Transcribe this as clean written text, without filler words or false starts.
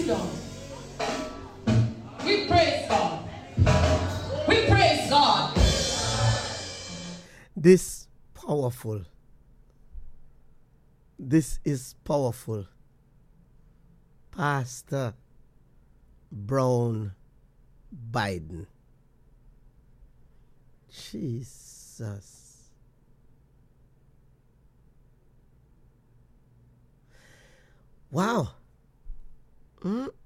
sit down. We praise God. We praise God. This is powerful. Pastor Brown Biden. Jesus. Wow.